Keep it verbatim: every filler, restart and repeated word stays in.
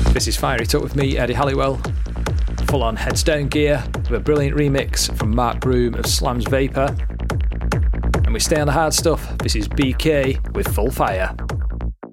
This is Fire It Up with me, Eddie Halliwell. Full on heads down gear with a brilliant remix from Mark Broom of Slam's Vapor. And we stay on the hard stuff. This is B K with Full Fire.